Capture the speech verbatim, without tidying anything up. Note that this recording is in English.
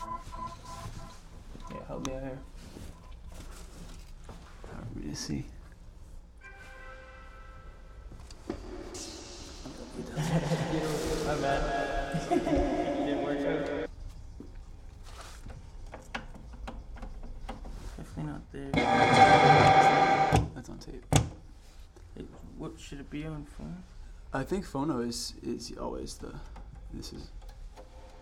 Yeah, help me out here. Hard for me to see. My bad. It didn't work out. Definitely not there. That's on tape. It, what should it be on phone? I think phono is is always the. This is